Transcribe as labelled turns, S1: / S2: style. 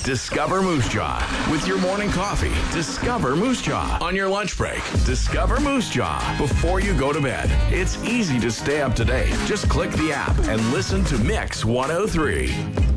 S1: Discover Moose Jaw. With your morning coffee, discover Moose Jaw. On your lunch break, discover Moose Jaw. Before you go to bed, it's easy to stay up to date. Just click the app and listen to Mix 103.